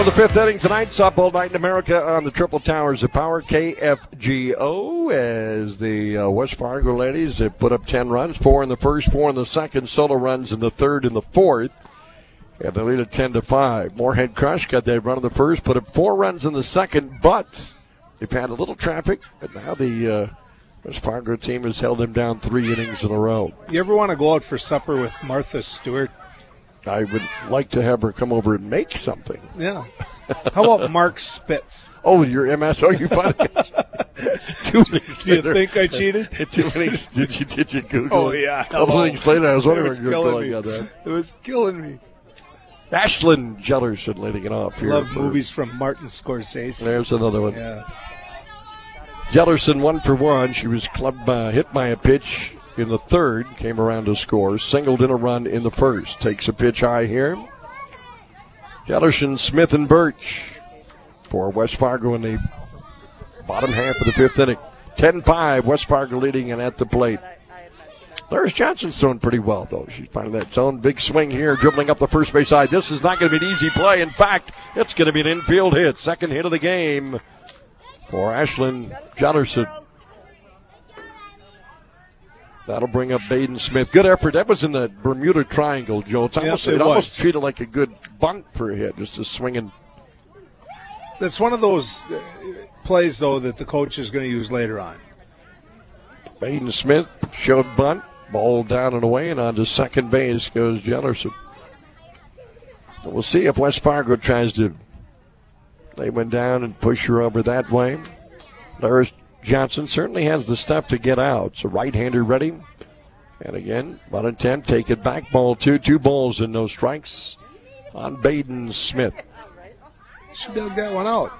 The fifth inning tonight, softball night in America on the Triple Towers of Power, KFGO, as the West Fargo ladies have put up 10 runs, 4 in the first, 4 in the second, solo runs in the third and the fourth, and they lead at 10-5. Moorhead Crush got that run in the first, put up 4 runs in the second, but they've had a little traffic, but now the West Fargo team has held them down 3 innings in a row. You ever want to go out for supper with Martha Stewart? I would like to have her come over and make something. Yeah. How about Mark Spitz? Oh, your MSO, you finally 2 innings Do you later. think I cheated? 2 innings. Did you Google? Oh, yeah. 2 innings later, I was wondering It was where you were killing going me. on that. It was killing me. Ashlyn Jellerson leading it off here. Love movies from Martin Scorsese. There's another one. Yeah. Jellerson 1 for 1. She was hit by a pitch in the third, came around to score, singled in a run in the first. Takes a pitch high here. Jellerson, Smith, and Birch for West Fargo in the bottom half of the fifth inning. 10-5, West Fargo leading and at the plate. Laris Johnson's throwing pretty well, though. She's finding that zone. Big swing here, dribbling up the first base side. This is not going to be an easy play. In fact, it's going to be an infield hit. Second hit of the game for Ashlyn Jellerson. That'll bring up Baden Smith. Good effort. That was in the Bermuda Triangle, Joe. It almost treated like a good bunt for a hit, just a swinging. That's one of those plays, though, that the coach is going to use later on. Baden Smith showed bunt. Ball down and away, and on to second base goes Jellerson. So we'll see if West Fargo tries to lay one down and push her over that way. Laris Johnson certainly has the stuff to get out. So right-hander ready. And again, one attempt, take it back. Ball 2, 2 balls and no strikes on Baden Smith. She dug that one out.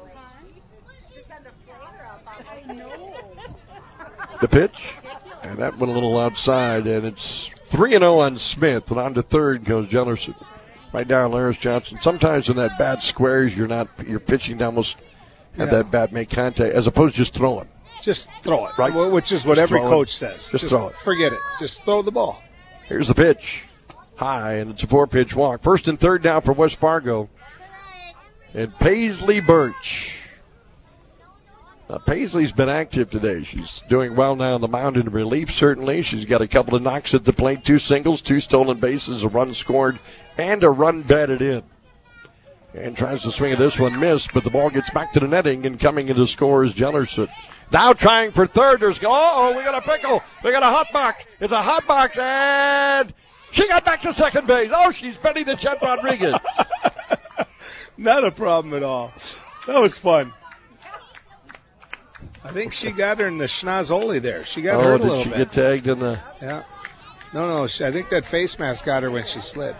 The pitch, and that went a little outside, and it's 3-0 on Smith, and on to third goes Jellerson. Right now, Laris Johnson. Sometimes in that bat squares, you're pitching to almost have that bat make contact, as opposed to just throwing. Just throw it, right? Which is what every coach says. Just throw it. Forget it. Just throw the ball. Here's the pitch. High, and it's a 4-pitch walk. First and third down for West Fargo. And Paisley Birch. Now, Paisley's been active today. She's doing well now on the mound in relief, certainly. She's got a couple of knocks at the plate, 2 singles, 2 stolen bases, a run scored, and a run batted in. And tries to swing at this one, missed, but the ball gets back to the netting, and coming into score is Jellerson. Now trying for third. We got a pickle. We got a hot box. It's a hot box, and she got back to second base. Oh, she's Betty the Jet Rodriguez. Not a problem at all. That was fun. I think she got her in the schnozzoli there. She got hurt a little bit. Did she get tagged in the... Yeah. No, I think that face mask got her when she slid.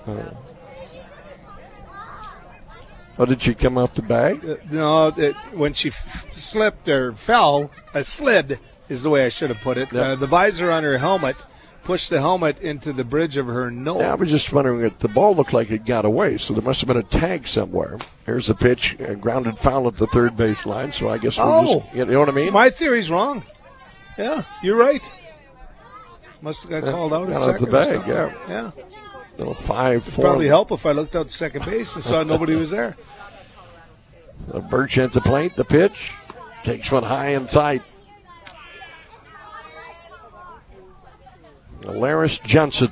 Oh, did she come off the bag? No, when she slipped or fell, a slid is the way I should have put it. Yep. The visor on her helmet pushed the helmet into the bridge of her nose. Yeah, I was just wondering if the ball looked like it got away, so there must have been a tag somewhere. Here's a pitch, a grounded foul at the third base line, so I guess we'll just, you know what I mean? My theory's wrong. Yeah, you're right. Must have got called out at second. The bag, Yeah. Little 5-4. It'd probably help if I looked out to second base and saw nobody was there. Birch at the plate, the pitch. Takes one high and tight. Laris Johnson.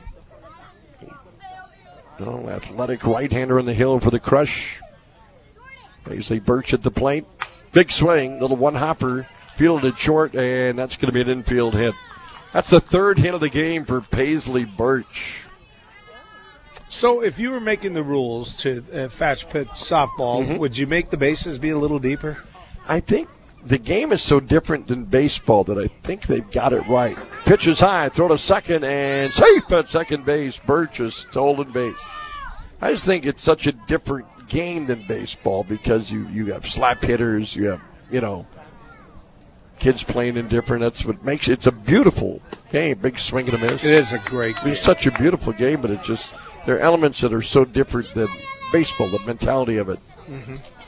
Athletic right-hander in the hill for the Crush. Paisley Birch at the plate. Big swing, little one-hopper, fielded short, and that's going to be an infield hit. That's the third hit of the game for Paisley Birch. So if you were making the rules to fast pitch softball, would you make the bases be a little deeper? I think the game is so different than baseball that I think they've got it right. Pitch is high, throw to second, and safe at second base. Birch is stolen base. I just think it's such a different game than baseball because you have slap hitters, you have, kids playing in different. That's what makes it's a beautiful game. Big swing and a miss. It is a great game. It's such a beautiful game, but there are elements that are so different than baseball, the mentality of it.